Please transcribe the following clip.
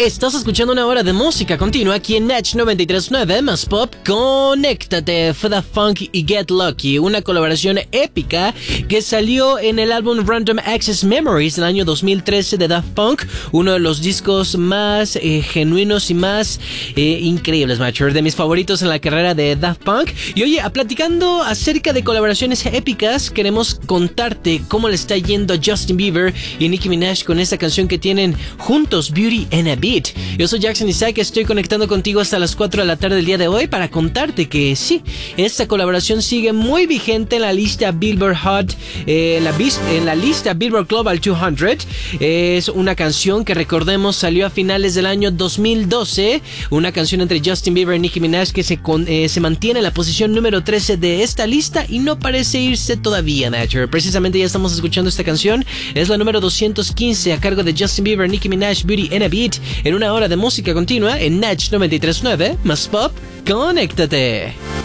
Estás escuchando una hora de música continua aquí en Natch 93.9 más pop. Conéctate, fue Daft Punk y Get Lucky, una colaboración épica que salió en el álbum Random Access Memories del año 2013 de Daft Punk, uno de los discos más genuinos y más increíbles, macho, de mis favoritos en la carrera de Daft Punk. Y oye, platicando acerca de colaboraciones épicas, queremos contarte cómo le está yendo a Justin Bieber y Nicki Minaj con esta canción que tienen juntos, Beauty and a Beat. Yo soy Jackson Isaac, estoy conectando contigo hasta las 4 de la tarde del día de hoy para contarte que sí, esta colaboración sigue muy vigente en la lista Billboard Hot, en la lista Billboard Global 200. Es una canción que, recordemos, salió a finales del año 2012, una canción entre Justin Bieber y Nicki Minaj que se mantiene en la posición número 13 de esta lista y no parece irse todavía, Nature. Precisamente ya estamos escuchando esta canción, es la número 215 a cargo de Justin Bieber, Nicki Minaj, Beauty and a Beat, en una hora de música continua en Natch 93.9 más pop. Conéctate.